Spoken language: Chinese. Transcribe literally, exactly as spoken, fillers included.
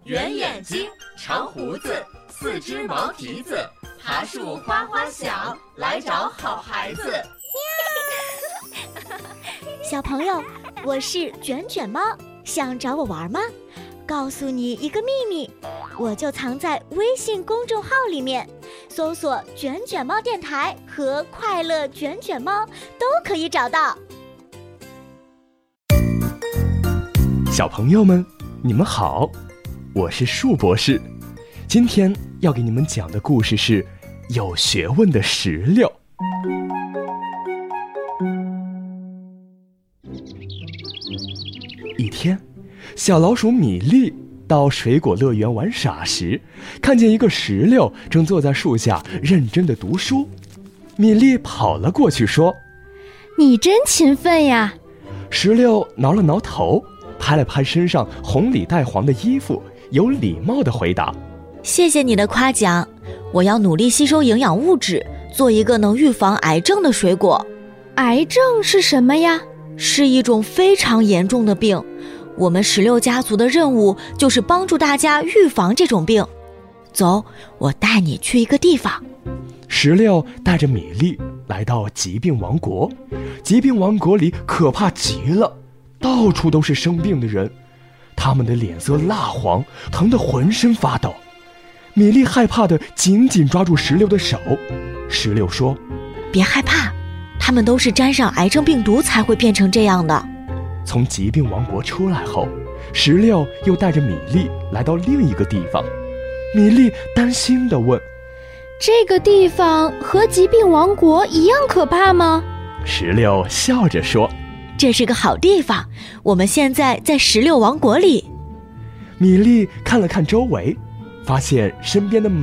圆眼睛，长胡子，四只毛蹄子，爬树哗哗响，来找好孩子。 小朋友，我是卷卷猫，想找我玩吗？告诉你一个秘密，我就藏在微信公众号里面，搜索卷卷猫电台和快乐卷卷猫都可以找到。 小朋友们，你们好，我是树博士。今天要给你们讲的故事是有学问的石榴。一天，小老鼠米粒到水果乐园玩耍时，看见一个石榴正坐在树下认真地读书。米粒跑了过去说：“ 你真勤奋呀！” 石榴挠了挠头，拍了拍身上红里带黄的衣服，有礼貌地回答：“ 谢谢你的夸奖，我要努力吸收营养物质，做一个能预防癌症的水果。” 癌症是什么呀？ 是一种非常严重的病，我们石榴家族的任务就是帮助大家预防这种病。走，我带你去一个地方。 石榴带着米粒来到疾病王国。疾病王国里可怕极了，到处都是生病的人，他们的脸色蜡黄，疼得浑身发抖。米粒害怕地紧紧抓住石榴的手。石榴说：“ 别害怕，他们都是沾上癌症病毒才会变成这样的。” 从疾病王国出来后，石榴又带着米粒来到另一个地方。米粒担心地问：“ 这个地方和疾病王国一样可怕吗？” 石榴笑着说：“ 这是个好地方，我们现在在石榴王国里。” 米粒看了看周围，发现身边的